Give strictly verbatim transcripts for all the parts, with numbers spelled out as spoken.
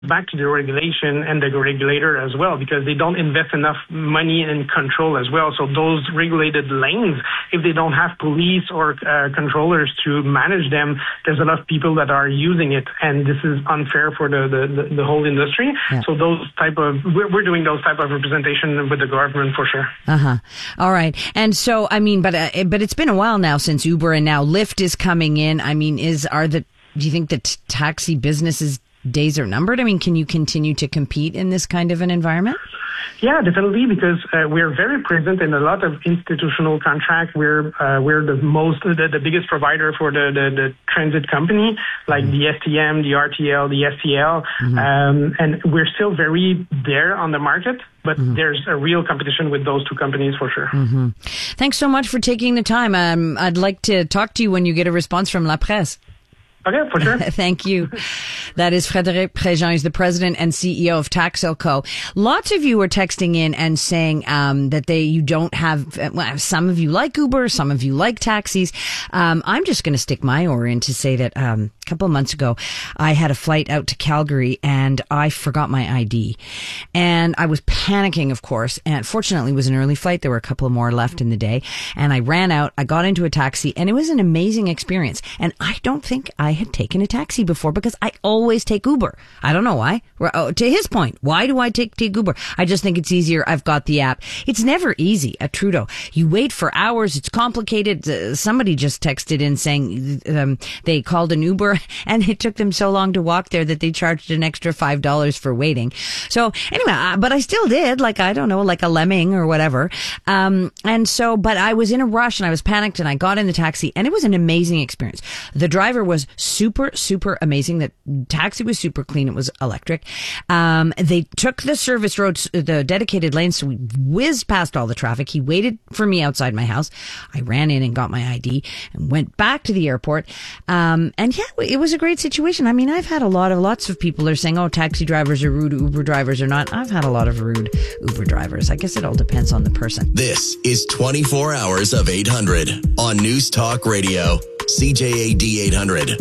back to the regulation and the regulator as well, because they don't invest enough money in control as well. So those regulated lanes, if they don't have police or uh, controllers to manage them, there's a lot of people that are using it, and this is unfair for the the, the whole industry. Yeah. So those type of we're, we're doing those type of representation with the government for sure. Uh huh. All right. And so I mean, but uh, but it's been a while now since Uber, and now Lyft is coming in. I mean, is are the do you think that taxi businesses days are numbered? I mean, can you continue to compete in this kind of an environment? Yeah, definitely, because uh, we're very present in a lot of institutional contracts. We're uh, we're the most the, the biggest provider for the, the, the transit company, like mm-hmm. the S T M, the R T L, the S T L, mm-hmm. um, and we're still very there on the market. But mm-hmm. there's a real competition with those two companies for sure. Mm-hmm. Thanks so much for taking the time. Um, I'd like to talk to you when you get a response from La Presse. Okay, for sure. Thank you. That is Frédéric Préjean. He's the president and C E O of Taxilco. Lots of you are texting in and saying um, that they you don't have. Well, some of you like Uber, some of you like taxis. Um, I'm just going to stick my oar in to say that um, a couple of months ago, I had a flight out to Calgary and I forgot my I D, and I was panicking, of course. And fortunately, it was an early flight. There were a couple more left in the day, and I ran out. I got into a taxi, and it was an amazing experience. And I don't think I I had taken a taxi before because I always take Uber. I don't know why. Oh, to his point, why do I take, take Uber? I just think it's easier. I've got the app. It's never easy at Trudeau. You wait for hours. It's complicated. Uh, somebody just texted in saying um, they called an Uber and it took them so long to walk there that they charged an extra five dollars for waiting. So anyway, uh, but I still did, like, I don't know, like a lemming or whatever. Um, and so, but I was in a rush and I was panicked and I got in the taxi and it was an amazing experience. The driver was super, super amazing. The taxi was super clean. It was electric. Um, they took the service roads, the dedicated lanes, so we whizzed past all the traffic. He waited for me outside my house. I ran in and got my I D and went back to the airport. Um, and yeah, it was a great situation. I mean, I've had a lot of, lots of people are saying, oh, taxi drivers are rude, Uber drivers are not. I've had a lot of rude Uber drivers. I guess it all depends on the person. This is twenty-four hours of eight hundred on News Talk Radio. C J A D eight hundred.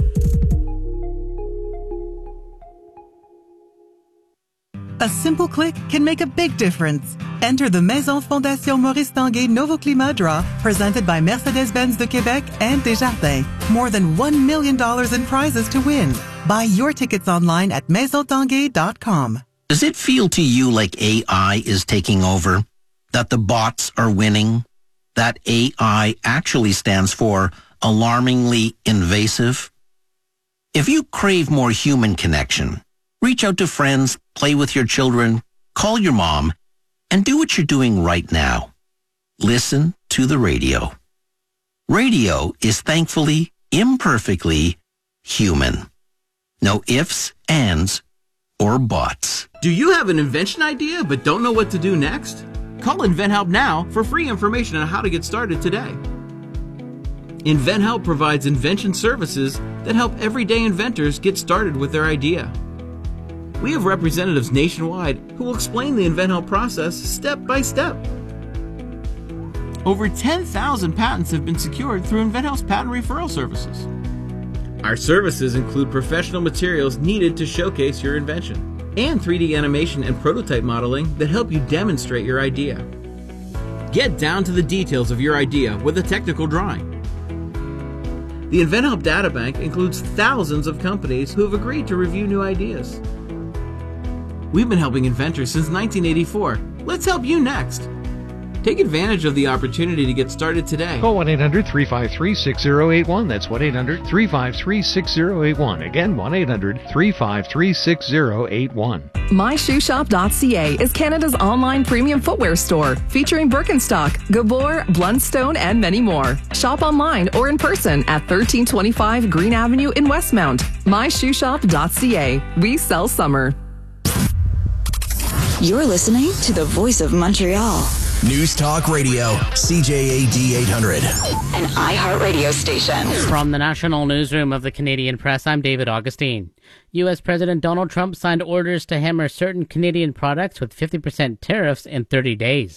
A simple click can make a big difference. Enter the Maison Fondation Maurice Tanguay Novo Climat Draw, presented by Mercedes-Benz de Québec and Desjardins. More than one million dollars in prizes to win. Buy your tickets online at maison tanguay dot com. Does it feel to you like A I is taking over? That the bots are winning? That A I actually stands for alarmingly invasive? If you crave more human connection, reach out to friends, play with your children, call your mom, and do what you're doing right now. Listen to the radio. Radio is thankfully, imperfectly human. No ifs, ands, or buts. Do you have an invention idea but don't know what to do next? Call InventHelp now for free information on how to get started today. InventHelp provides invention services that help everyday inventors get started with their idea. We have representatives nationwide who will explain the InventHelp process step by step. Over ten thousand patents have been secured through InventHelp's patent referral services. Our services include professional materials needed to showcase your invention and three D animation and prototype modeling that help you demonstrate your idea. Get down to the details of your idea with a technical drawing. The InventHelp Databank includes thousands of companies who have agreed to review new ideas. We've been helping inventors since nineteen eighty-four. Let's help you next. Take advantage of the opportunity to get started today. Call one eight hundred three five three six zero eight one. That's one eight hundred three five three six zero eight one. Again, one eight hundred three five three six zero eight one. my shoe shop dot c a is Canada's online premium footwear store, featuring Birkenstock, Gabor, Blundstone, and many more. Shop online or in person at thirteen twenty-five Green Avenue in Westmount. my shoe shop dot c a. We sell summer. You're listening to the Voice of Montreal. News Talk Radio, C J A D eight hundred. An iHeartRadio station. From the National Newsroom of the Canadian Press, I'm David Augustine. U S President Donald Trump signed orders to hammer certain Canadian products with fifty percent tariffs in thirty days.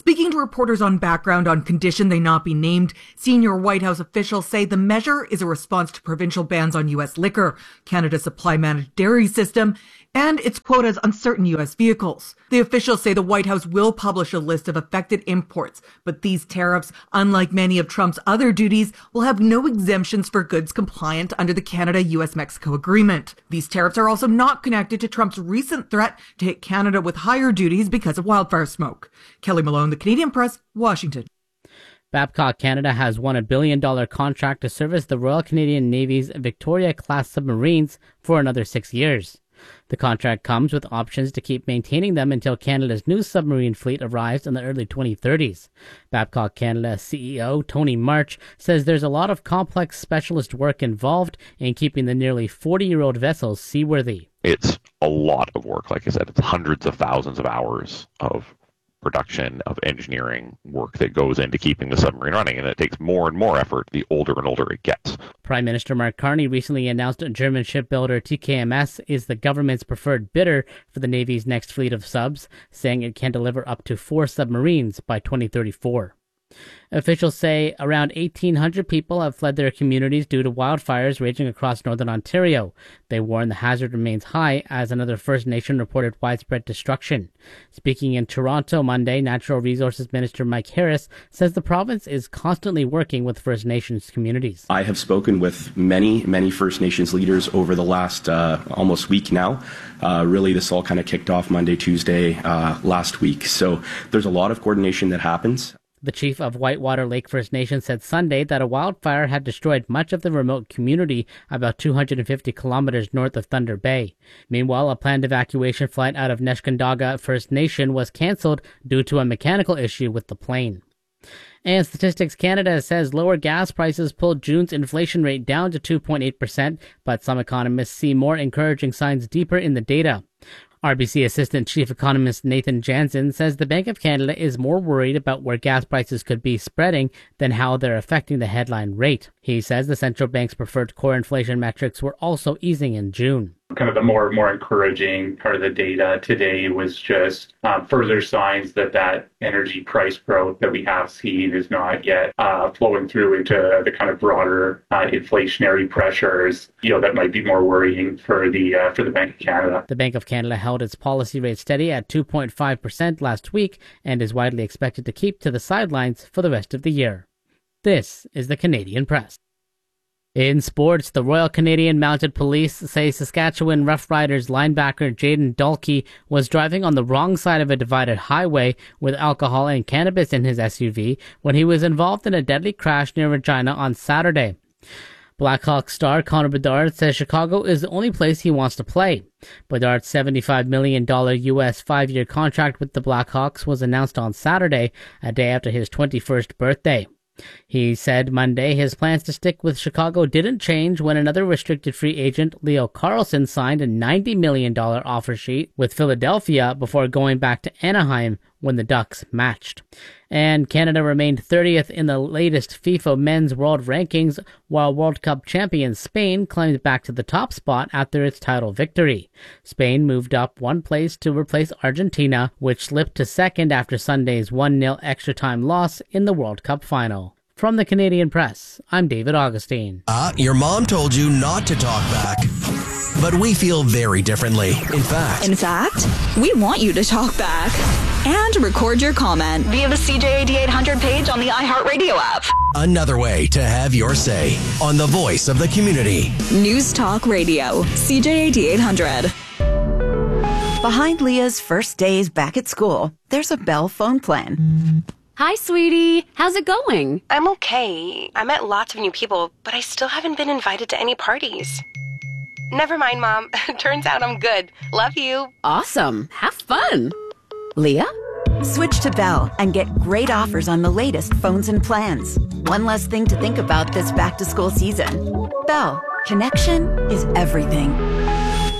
Speaking to reporters on Background on condition they not be named, senior White House officials say the measure is a response to provincial bans on U S liquor, Canada's supply-managed dairy system, and its quotas on certain U S vehicles. The officials say the White House will publish a list of affected imports, but these tariffs, unlike many of Trump's other duties, will have no exemptions for goods compliant under the Canada-U S Mexico agreement. These tariffs are also not connected to Trump's recent threat to hit Canada with higher duties because of wildfire smoke. Kelly Malone, The Canadian Press, Washington. Babcock Canada has won a billion dollar contract to service the Royal Canadian Navy's Victoria-class submarines for another six years. The contract comes with options to keep maintaining them until Canada's new submarine fleet arrives in the early twenty thirties. Babcock Canada C E O Tony March says there's a lot of complex specialist work involved in keeping the nearly forty-year-old vessels seaworthy. It's a lot of work. Like I said, it's hundreds of thousands of hours of production, of engineering work that goes into keeping the submarine running, and it takes more and more effort the older and older it gets. Prime Minister Mark Carney recently announced German shipbuilder T K M S is the government's preferred bidder for the Navy's next fleet of subs, saying it can deliver up to four submarines by twenty thirty-four. Officials say around eighteen hundred people have fled their communities due to wildfires raging across northern Ontario. They warn the hazard remains high as another First Nation reported widespread destruction. Speaking in Toronto Monday, Natural Resources Minister Mike Harris says the province is constantly working with First Nations communities. I have spoken with many, many First Nations leaders over the last uh, almost week now. Uh, really, this all kind of kicked off Monday, Tuesday uh, last week. So there's a lot of coordination that happens. The chief of Whitewater Lake First Nation said Sunday that a wildfire had destroyed much of the remote community about two hundred fifty kilometers north of Thunder Bay. Meanwhile, a planned evacuation flight out of Neshkandaga First Nation was cancelled due to a mechanical issue with the plane. And Statistics Canada says lower gas prices pulled June's inflation rate down to two point eight percent, but some economists see more encouraging signs deeper in the data. R B C Assistant Chief Economist Nathan Jansen says the Bank of Canada is more worried about where gas prices could be spreading than how they're affecting the headline rate. He says the central bank's preferred core inflation metrics were also easing in June. Kind of the more more encouraging part of the data today was just uh, further signs that that energy price growth that we have seen is not yet uh, flowing through into the kind of broader uh, inflationary pressures, you know, that might be more worrying for the uh, for the Bank of Canada. The Bank of Canada held its policy rate steady at two point five percent last week and is widely expected to keep to the sidelines for the rest of the year. This is the Canadian Press. In sports, the Royal Canadian Mounted Police say Saskatchewan Rough Riders linebacker Jaden Dalkey was driving on the wrong side of a divided highway with alcohol and cannabis in his S U V when he was involved in a deadly crash near Regina on Saturday. Blackhawks star Connor Bedard says Chicago is the only place he wants to play. Bedard's seventy-five million dollars U S five-year contract with the Blackhawks was announced on Saturday, a day after his twenty-first birthday. He said Monday his plans to stick with Chicago didn't change when another restricted free agent, Leo Carlsson, signed a ninety million dollars offer sheet with Philadelphia before going back to Anaheim when the Ducks matched. And Canada remained thirtieth in the latest FIFA Men's World Rankings, while World Cup champion Spain climbed back to the top spot after its title victory. Spain moved up one place to replace Argentina, which slipped to second after Sunday's one nil extra-time loss in the World Cup final. From the Canadian Press, I'm David Augustine. Ah, uh, your mom told you not to talk back. But we feel very differently. In fact... In fact, we want you to talk back. And record your comment via the C J A D eight hundred page on the iHeartRadio app. Another way to have your say on the voice of the community. News Talk Radio, C J A D eight hundred. Behind Leah's first days back at school, there's a Bell phone plan. Hi, sweetie. How's it going? I'm okay. I met lots of new people, but I still haven't been invited to any parties. Never mind, Mom. Turns out I'm good. Love you. Awesome. Have fun. Leah? Switch to Bell and get great offers on the latest phones and plans. One less thing to think about this back-to-school season. Bell. Connection is everything.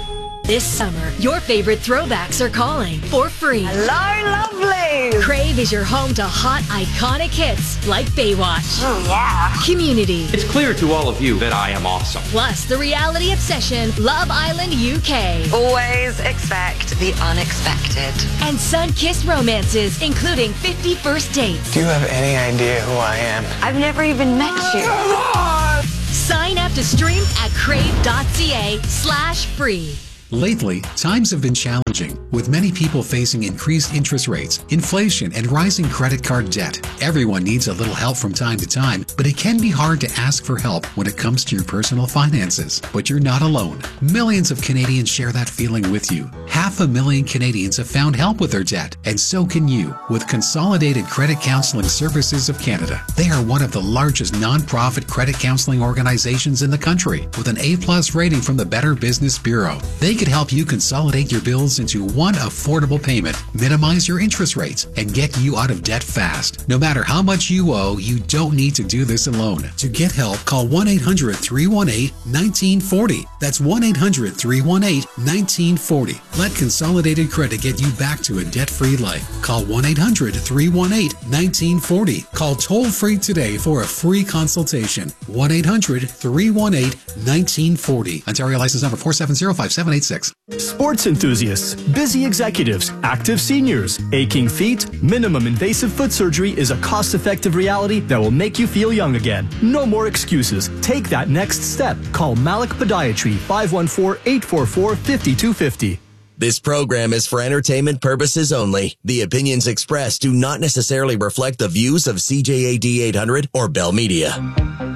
This summer, your favorite throwbacks are calling for free. Hello, lovely! Crave is your home to hot, iconic hits like Baywatch. Oh, yeah. Community. It's clear to all of you that I am awesome. Plus, the reality obsession, Love Island U K. Always expect the unexpected. And sun-kissed romances, including fifty First Dates. Do you have any idea who I am? I've never even met you. Sign up to stream at crave.ca slash free. Lately, times have been challenging, with many people facing increased interest rates, inflation, and rising credit card debt. Everyone needs a little help from time to time, but it can be hard to ask for help when it comes to your personal finances. But you're not alone. Millions of Canadians share that feeling with you. Half a million Canadians have found help with their debt, and so can you with Consolidated Credit Counseling Services of Canada. They are one of the largest non-profit credit counseling organizations in the country, with an A-plus rating from the Better Business Bureau. They can help you consolidate your bills into one affordable payment, minimize your interest rates, and get you out of debt fast. No matter how much you owe, you don't need to do this alone. To get help, call one eight hundred, three one eight, one nine four zero. That's one eight hundred, three one eight, one nine four zero. Let Consolidated Credit get you back to a debt-free life. Call one eight hundred, three one eight, one nine four zero. Call toll-free today for a free consultation. one eight hundred, three one eight, one nine four zero. Ontario license number four seven zero five seven eight six. Sports enthusiasts, busy executives, active seniors, aching feet, minimum invasive foot surgery is a cost-effective reality that will make you feel young again. No more excuses. Take that next step. Call Malik Podiatry, five one four, eight four four, five two five zero. This program is for entertainment purposes only. The opinions expressed do not necessarily reflect the views of C J A D eight hundred or Bell Media.